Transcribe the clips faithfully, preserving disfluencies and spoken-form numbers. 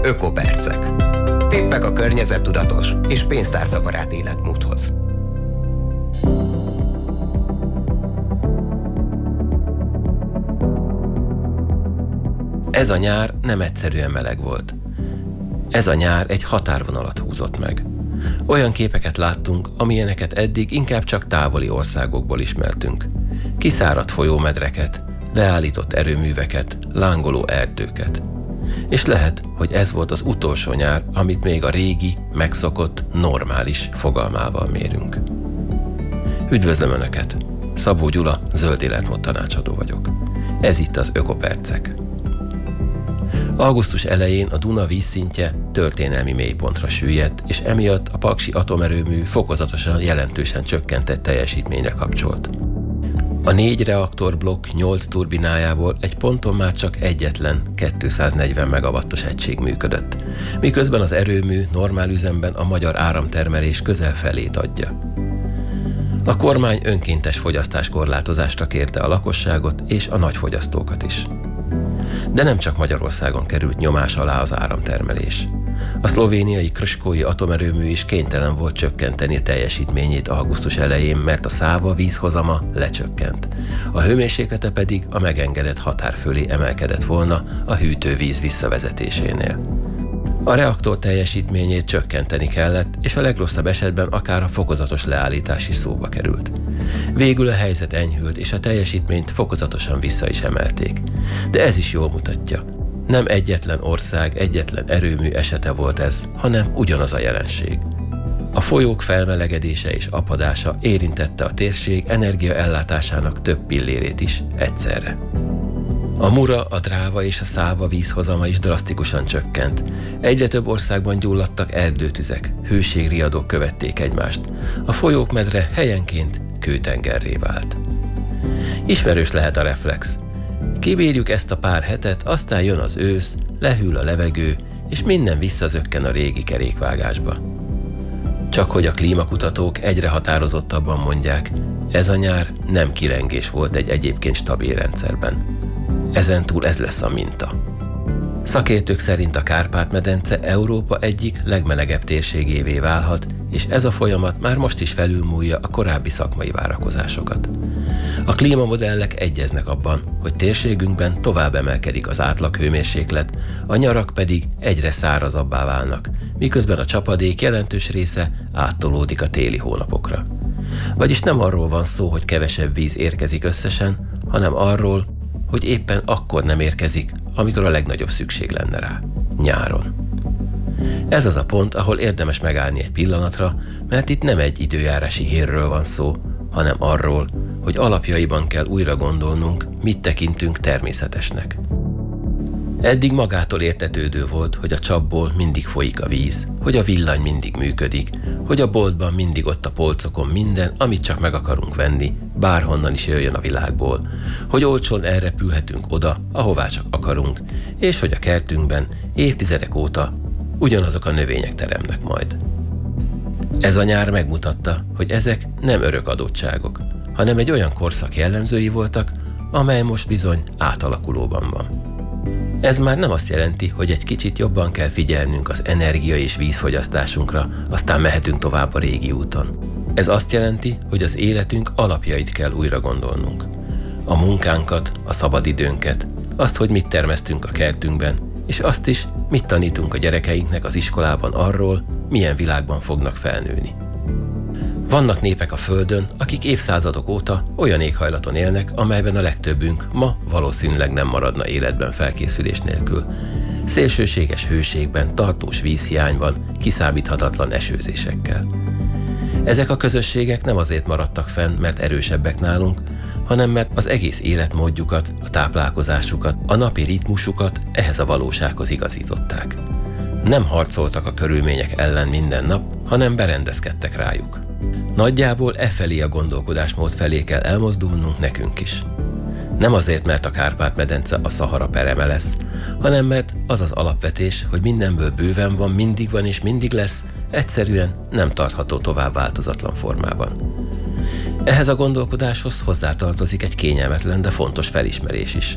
Ökopercek. Tippek a környezettudatos és pénztárcabarát életmódhoz. Ez a nyár nem egyszerűen meleg volt. Ez a nyár egy határvonalat húzott meg. Olyan képeket láttunk, amilyeneket eddig inkább csak távoli országokból ismertünk. Kiszáradt folyómedreket, leállított erőműveket, lángoló erdőket. És lehet, hogy ez volt az utolsó nyár, amit még a régi, megszokott, normális fogalmával mérünk. Üdvözlöm Önöket! Szabó Gyula, zöld életmód tanácsadó vagyok. Ez itt az Ökopercek. Augusztus elején a Duna vízszintje történelmi mélypontra süllyedt, és emiatt a paksi atomerőmű fokozatosan jelentősen csökkentett teljesítményre kapcsolt. A négy reaktorblokk nyolc turbinájából egy ponton már csak egyetlen kétszáznegyven megawattos egység működött, miközben az erőmű normál üzemben a magyar áramtermelés közel felét adja. A kormány önkéntes fogyasztáskorlátozásra kérte a lakosságot és a nagyfogyasztókat is. De nem csak Magyarországon került nyomás alá az áramtermelés. A szlovéniai Krškói atomerőmű is kénytelen volt csökkenteni a teljesítményét augusztus elején, mert a Száva vízhozama lecsökkent. A hőmérséklete pedig a megengedett határ fölé emelkedett volna a hűtővíz visszavezetésénél. A reaktor teljesítményét csökkenteni kellett, és a legrosszabb esetben akár a fokozatos leállítás is szóba került. Végül a helyzet enyhült, és a teljesítményt fokozatosan vissza is emelték. De ez is jól mutatja. Nem egyetlen ország, egyetlen erőmű esete volt ez, hanem ugyanaz a jelenség. A folyók felmelegedése és apadása érintette a térség energiaellátásának több pillérét is egyszerre. A Mura, a Dráva és a Száva vízhozama is drasztikusan csökkent. Egyre több országban gyulladtak erdőtüzek, hőségriadók követték egymást. A folyók medre helyenként kőtengerré vált. Ismerős lehet a reflex. Kibírjuk ezt a pár hetet, aztán jön az ősz, lehűl a levegő, és minden visszazökken a régi kerékvágásba. Csak hogy a klímakutatók egyre határozottabban mondják, ez a nyár nem kilengés volt egy egyébként stabil rendszerben. Ezentúl ez lesz a minta. Szakértők szerint a Kárpát-medence Európa egyik legmelegebb térségévé válhat, és ez a folyamat már most is felülmúlja a korábbi szakmai várakozásokat. A klímamodellek egyeznek abban, hogy térségünkben tovább emelkedik az átlaghőmérséklet, a nyarak pedig egyre szárazabbá válnak, miközben a csapadék jelentős része áttolódik a téli hónapokra. Vagyis nem arról van szó, hogy kevesebb víz érkezik összesen, hanem arról, hogy éppen akkor nem érkezik, amikor a legnagyobb szükség lenne rá, nyáron. Ez az a pont, ahol érdemes megállni egy pillanatra, mert itt nem egy időjárási hírről van szó, hanem arról, hogy alapjaiban kell újra gondolnunk, mit tekintünk természetesnek. Eddig magától értetődő volt, hogy a csapból mindig folyik a víz, hogy a villany mindig működik, hogy a boltban mindig ott a polcokon minden, amit csak meg akarunk venni, bárhonnan is jöjjön a világból, hogy olcsón elrepülhetünk oda, ahová csak akarunk, és hogy a kertünkben évtizedek óta ugyanazok a növények teremnek majd. Ez a nyár megmutatta, hogy ezek nem örök adottságok, hanem egy olyan korszak jellemzői voltak, amely most bizony átalakulóban van. Ez már nem azt jelenti, hogy egy kicsit jobban kell figyelnünk az energia- és vízfogyasztásunkra, aztán mehetünk tovább a régi úton. Ez azt jelenti, hogy az életünk alapjait kell újra gondolnunk. A munkánkat, a szabadidőnket, azt, hogy mit termesztünk a kertünkben, és azt is, mit tanítunk a gyerekeinknek az iskolában arról, milyen világban fognak felnőni. Vannak népek a Földön, akik évszázadok óta olyan éghajlaton élnek, amelyben a legtöbbünk ma valószínűleg nem maradna életben felkészülés nélkül. Szélsőséges hőségben, tartós vízhiányban, kiszámíthatatlan esőzésekkel. Ezek a közösségek nem azért maradtak fenn, mert erősebbek nálunk, hanem mert az egész életmódjukat, a táplálkozásukat, a napi ritmusukat ehhez a valósághoz igazították. Nem harcoltak a körülmények ellen minden nap, hanem berendezkedtek rájuk. Nagyjából e felé a gondolkodásmód felé kell elmozdulnunk nekünk is. Nem azért, mert a Kárpát-medence a Szahara pereme lesz, hanem mert az az alapvetés, hogy mindenből bőven van, mindig van és mindig lesz, egyszerűen nem tartható tovább változatlan formában. Ehhez a gondolkodáshoz hozzátartozik egy kényelmetlen, de fontos felismerés is.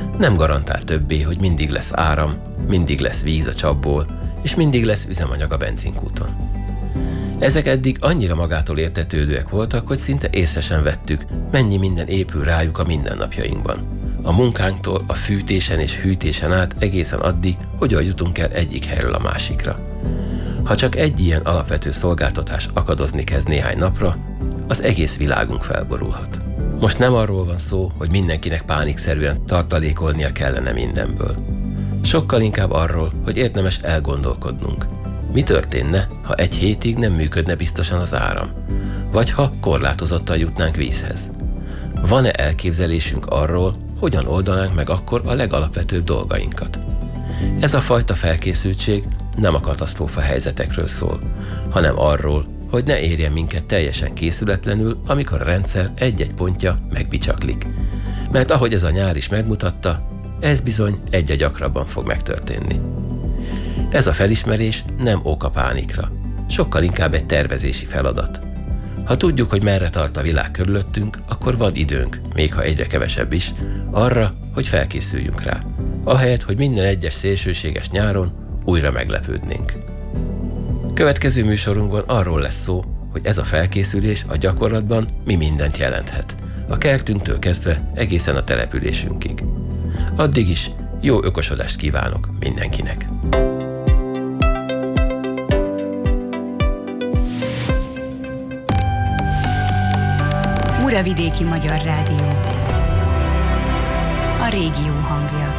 Nem garantál többé, hogy mindig lesz áram, mindig lesz víz a csapból, és mindig lesz üzemanyag a benzinkúton. Ezek eddig annyira magától értetődőek voltak, hogy szinte észre sem vettük, mennyi minden épül rájuk a mindennapjainkban. A munkánktól, a fűtésen és hűtésen át egészen addig, hogyan jutunk el egyik helyről a másikra. Ha csak egy ilyen alapvető szolgáltatás akadozni kezd néhány napra, az egész világunk felborulhat. Most nem arról van szó, hogy mindenkinek pánikszerűen tartalékolnia kellene mindenből. Sokkal inkább arról, hogy érdemes elgondolkodnunk. Mi történne, ha egy hétig nem működne biztosan az áram? Vagy ha korlátozottan jutnánk vízhez? Van-e elképzelésünk arról, hogyan oldanánk meg akkor a legalapvetőbb dolgainkat? Ez a fajta felkészültség nem a katasztrófa helyzetekről szól, hanem arról, hogy ne érjen minket teljesen készületlenül, amikor a rendszer egy-egy pontja megbicsaklik. Mert ahogy ez a nyár is megmutatta, ez bizony egyre gyakrabban fog megtörténni. Ez a felismerés nem ok a pánikra, sokkal inkább egy tervezési feladat. Ha tudjuk, hogy merre tart a világ körülöttünk, akkor van időnk, még ha egyre kevesebb is, arra, hogy felkészüljünk rá, ahelyett, hogy minden egyes szélsőséges nyáron újra meglepődnénk. Következő műsorunkban arról lesz szó, hogy ez a felkészülés a gyakorlatban mi mindent jelenthet, a kertünktől kezdve egészen a településünkig. Addig is jó ökosodást kívánok mindenkinek! Muravidéki Magyar Rádió. A régió hangja.